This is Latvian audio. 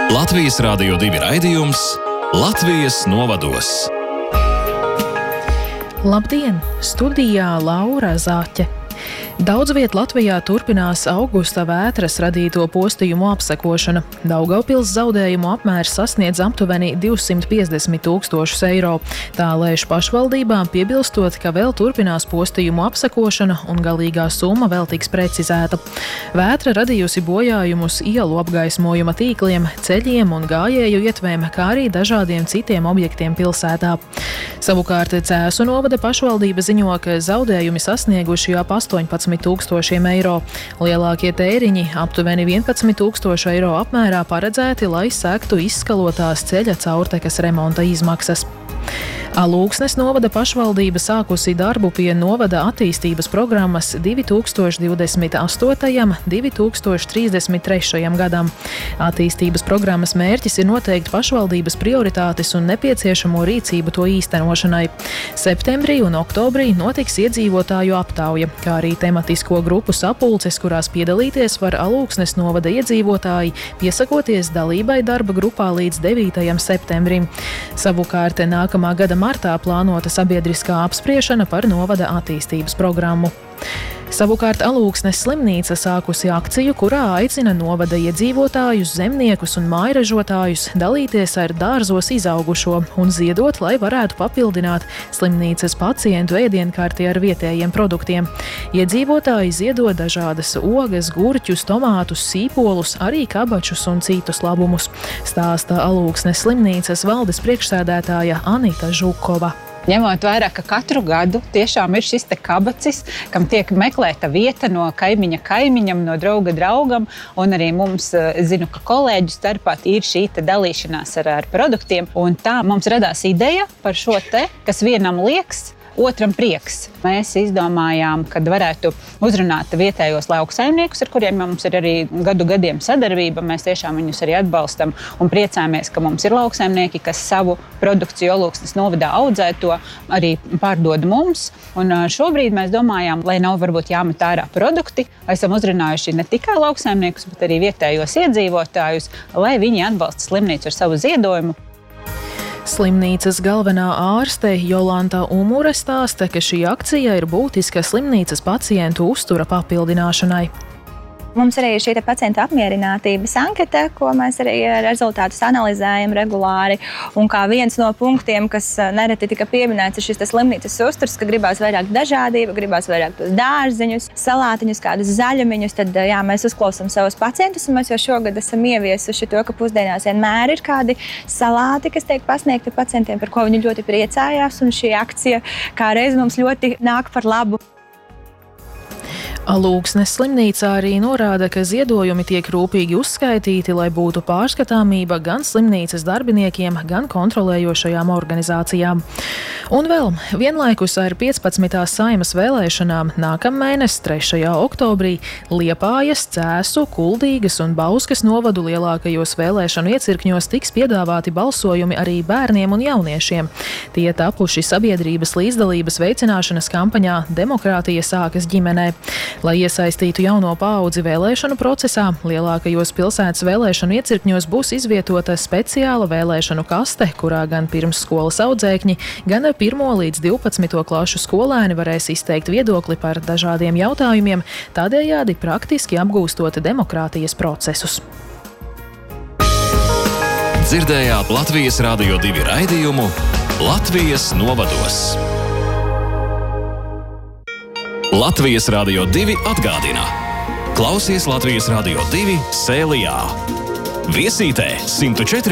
Latvijas Rādio 2 raidījums Latvijas novados. Labdien! Studijā Laura Zāķe. Daudz viet Latvijā turpinās augusta vētras radīto postījumu apsekošana. Daugavpils zaudējumu apmērs sasniedz aptuveni 250 000 eiro. Tā lēš pašvaldībām, piebilstot, ka vēl turpinās postījumu apsekošana un galīgā summa vēl tiks precizēta. Vētra radījusi bojājumus ielu apgaismojuma tīkliem, ceļiem un gājēju ietvēm, kā arī dažādiem citiem objektiem pilsētā. Savukārt Cēsu novada pašvaldība ziņo, ka zaudējumi sasnieguši ap 18 000 eiro. Lielākie tēriņi aptuveni 11 000 eiro apmērā paredzēti, lai sektu izskalotās ceļa caurtekas remonta izmaksas. Alūksnes novada pašvaldība sākusi darbu pie novada attīstības programmas 2028–2033 gadam. Attīstības programmas mērķis ir noteikt pašvaldības prioritātes un nepieciešamo rīcību to īstenošanai. Septembrī un oktobrī notiks iedzīvotāju aptauja, kā arī tematisko grupu sapulces, kurās piedalīties var Alūksnes novada iedzīvotāji, piesakoties dalībai darba grupā līdz 9. septembrim. Savukārt nākamā gada martā plānota sabiedriskā apspriešana par novada attīstības programmu. Savukārt Alūksnes slimnīca sākusi akciju, kurā aicina novada iedzīvotājus, zemniekus un mājražotājus dalīties ar dārzos izaugušo un ziedot, lai varētu papildināt slimnīcas pacientu ēdienkarti ar vietējiem produktiem. Iedzīvotāji ziedot dažādas ogas, gurķus, tomātus, sīpolus, arī kabačus un citus labumus, stāsta Alūksnes slimnīcas valdes priekšsēdētāja Anita Žukova. Ņemot vērā, ka katru gadu tiešām ir šis te kabacis, kam tiek meklēta vieta no kaimiņa kaimiņam, no drauga draugam, un arī mums, zinu, ka kolēģu starpā ir šī te dalīšanās ar produktiem, un tā mums radās ideja par šo te, kas vienam liekas, otram prieks. Mēs izdomājām, kad varētu uzrunāt vietējos lauksaimniekus, ar kuriem mums ir arī gadu gadiem sadarbība. Mēs tiešām viņus arī atbalstam un priecājamies, ka mums ir lauksaimnieki, kas savu produkciju Alūksnes novadā audzē to, arī pārdod mums. Un šobrīd mēs domājām, lai nav varbūt jāmet ārā produkti, esam uzrunājuši ne tikai lauksaimniekus, bet arī vietējos iedzīvotājus, lai viņi atbalsta slimnīcu ar savu ziedojumu. Slimnīcas galvenā ārste Jolanta Umure stāsta, ka šī akcija ir būtiska slimnīcas pacientu uztura papildināšanai. Mums arī ir šī pacientu apmierinātības ankete, ko mēs arī rezultātus analizējam regulāri. Un kā viens no punktiem, kas nereti tika pieminēts, ir šis slimnīcas uzturs, ka gribās vairāk dažādību, gribās vairāk tos dārziņus, salātiņus, kādus zaļumiņus. Tad jā, mēs uzklausām savus pacientus, un mēs jau šogad esam ieviesuši to, ka pusdienās vienmēr ir kādi salāti, kas tiek pasniegti pacientiem, par ko viņi ļoti priecājās. Un šī akcija kā reiz mums ļoti nāk par labu. Alūksnes slimnīcā arī norāda, ka ziedojumi tiek rūpīgi uzskaitīti, lai būtu pārskatāmība gan slimnīcas darbiniekiem, gan kontrolējošajām organizācijām. Un vēl vienlaikus ar 15. Saeimas vēlēšanām nākamēnes 3. oktobrī Liepājas, Cēsu, Kuldīgas un Bauskas novadu lielākajos vēlēšanu iecirkņos tiks piedāvāti balsojumi arī bērniem un jauniešiem. Tie tapuši sabiedrības līdzdalības veicināšanas kampaņā Demokrātija sākas ģimenē. Lai iesaistītu jauno paudzi vēlēšanu procesā, lielākajos pilsētas vēlēšanu iecirkņos būs izvietota speciāla vēlēšanu kaste, kurā gan pirmsskolas audzēkņi, gan 1. līdz 12. klašu skolēni varēs izteikt viedokli par dažādiem jautājumiem, tādējādi praktiski apgūstot demokrātijas procesus. Dzirdējāt Latvijas Rādio 2 raidījumu Latvijas novados. Latvijas Rādio 2 atgādina. Klausies Latvijas Rādio 2 Sēlijā. Viesītē 104.